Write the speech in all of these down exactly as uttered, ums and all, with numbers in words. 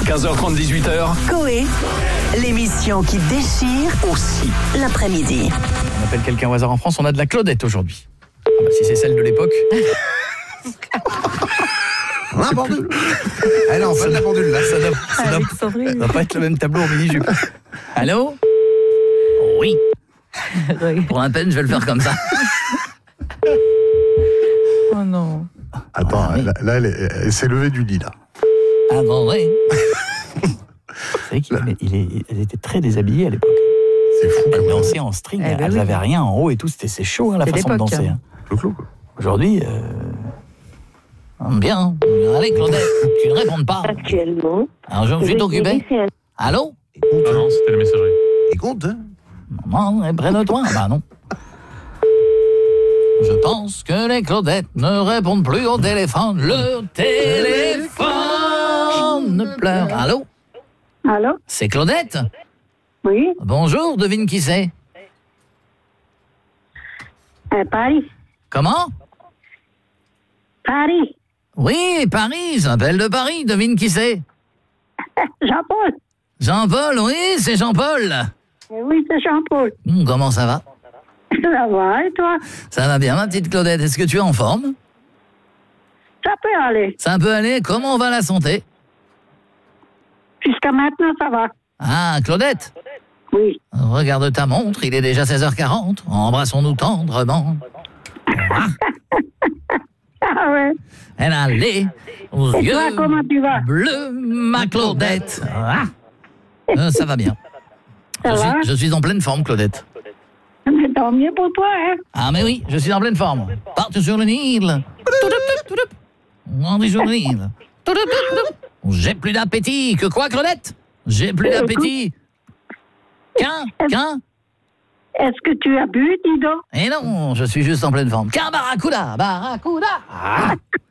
quinze heures trente, dix-huit heures. Coé, l'émission qui déchire aussi l'après-midi. On appelle quelqu'un au hasard en France, on a de la Claudette aujourd'hui. Ah bah, si c'est celle de l'époque. La pendule. Elle est en fait de la pendule là. Ça doit, ça doit, ça doit pas être le même tableau en mini-jupe. Allô? Oui. Pour la peine, je vais le faire comme ça. Oh non. Attends, Ah, oui. là, là, elle, est- elle s'est levée du lit là. Ah bon, oui. Vous savez qu'il est, il est, elle était très déshabillée à l'époque. C'est fou Elle comme dansait en string, Eh ben elle oui. n'avait rien en haut et tout, c'était c'est chaud hein, la C'est façon de l'époque, danser. hein. Hein. le clou quoi. Aujourd'hui, euh... bien. Allez Claudette, tu ne réponds pas. Actuellement, Alors je suis occupé. Allô? Ah non, c'était la messagerie. Il compte, hein. Non, elle est près de toi. Bah non. Je pense que les Claudettes ne répondent plus au téléphone. Le téléphone pleure. Allô? allô? C'est Claudette? Oui, Bonjour, devine qui c'est? euh, Paris. Comment? Paris. Oui, Paris, j'appelle de Paris, devine qui c'est? Jean-Paul. Jean-Paul, oui, c'est Jean-Paul. Eh oui, c'est Jean-Paul. Hum, comment ça va? Ça va, et toi? Ça va bien, ma petite Claudette, est-ce que tu es en forme? Ça peut aller. Ça peut aller, comment va la santé? Jusqu'à maintenant, ça va. Ah, Claudette? Oui. Regarde ta montre, il est déjà seize heures quarante. Embrassons-nous tendrement. Ah, Ah ouais. elle a les aux Et yeux toi, comment tu vas? bleus, ma Claudette. Ah, euh, ça va bien. Ça je, va? suis, je suis en pleine forme, Claudette. Mais tant mieux pour toi, hein? Ah, mais oui, je suis en pleine forme. Parti sur le Nil. On est sur le Nil. J'ai plus d'appétit. Que quoi, Claudette? J'ai plus d'appétit. Qu'un, qu'un. Est-ce que tu as bu, dis donc? Et non, je suis juste en pleine forme. Qu'un barracuda, barracuda. Ah,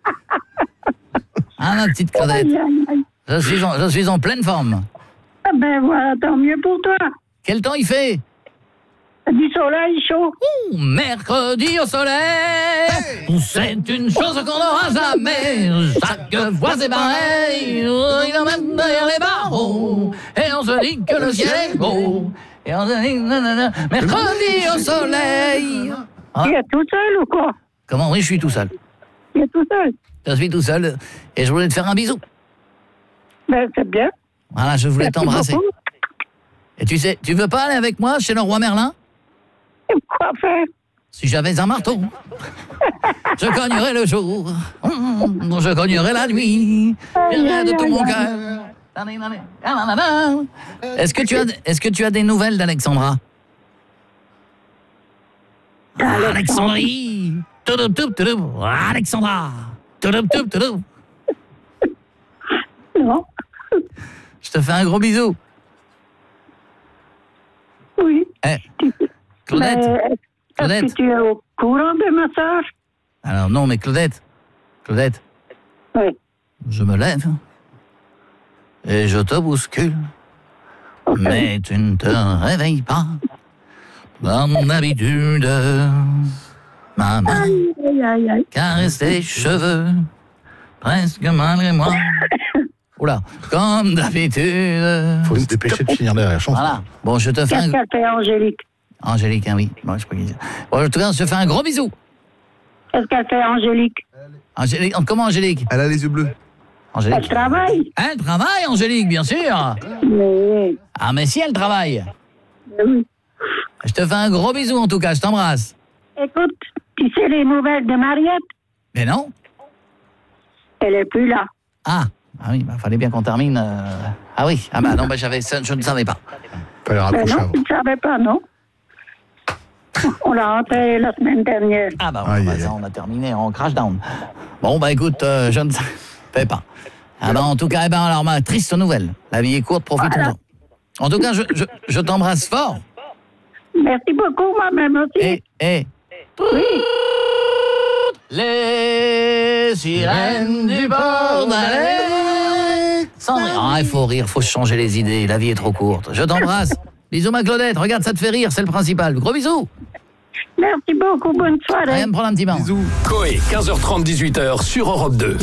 ah ma petite Claudette, Aïe, aïe, aïe. je suis, en, je suis en pleine forme. Ah ben voilà, tant mieux pour toi. Quel temps il fait? Du soleil chaud. Ouh, mercredi au soleil, c'est une chose qu'on n'aura jamais. Chaque fois c'est pareil, il emmène derrière les barreaux, et on se dit que le ciel est beau. Et on se dit, nanana, mercredi au soleil. Ah. Tu es tout seul ou quoi? Comment? Oui, je suis tout seul. Tu es tout seul. Je suis tout seul, et je voulais te faire un bisou. Ben c'est bien. Voilà, je voulais Merci t'embrasser. beaucoup. Et tu sais, tu veux pas aller avec moi chez le roi Merlin? Quoi faire? Si j'avais un marteau, je cognerais le jour, mmh, je cognerais la nuit, j'irais de tout mon cœur. Est-ce que tu as, est-ce que tu as des nouvelles d'Alexandra? Alexandrie, Touloup, touloup, touloup. Alexandra, Touloup, touloup, touloup. Non. Je te fais un gros bisou. Oui. Eh, Claudette, Mais est-ce Claudette. que tu es au courant des massages? Alors non, mais Claudette, Claudette, Oui. je me lève et je te bouscule, Ok. mais tu ne te réveilles pas. Comme d'habitude, ma main Aïe, aïe, aïe, aïe. caresse tes cheveux, presque malgré moi. Oula, comme d'habitude. Faut se dépêcher de finir la chanson. Voilà. Bon, je te fais Qu'est-ce un... qu'elle fait, Angélique? Angélique, hein, oui. Bon, je sais pas qui c'est. Bon, en tout cas, je te fais un gros bisou. Qu'est-ce qu'elle fait, Angélique? Angélique, comment Angélique? Elle a les yeux bleus. Elle Angélique. travaille? Elle travaille, Angélique, bien sûr. Mais, Ah, mais si elle travaille. mais oui. Je te fais un gros bisou, en tout cas, je t'embrasse. Écoute, tu sais les nouvelles de Mariette? Mais non? Elle est plus là. Ah, ah oui, bah, fallait bien qu'on termine. euh, Ah oui, ah bah non, bah, j'avais, ça, je ne savais pas. Fallait Mais raccrocher non, avant. tu ne savais pas, non? On l'a rentrée la semaine dernière. Ah bah, Aïe, bah, aïe, ça, aïe. on a terminé en crash down. Bon, bah écoute, euh, je ne savais pas. Ah bah en tout cas, eh ben, alors, ma triste nouvelle. La vie est courte, profitons-en. Voilà. En tout cas, je, je, je t'embrasse fort. Merci beaucoup, moi-même aussi. Et, et, Oui. les sirènes du port d'Alais. Sans rire. Ah, il faut rire, faut changer les idées. La vie est trop courte. Je t'embrasse. Bisous, ma Claudette. Regarde, ça te fait rire, c'est le principal. Gros bisous. Merci beaucoup, bonne soirée. Allez, me prendre un petit bain. Bisous. Coé, quinze heures trente, dix-huit heures sur Europe deux.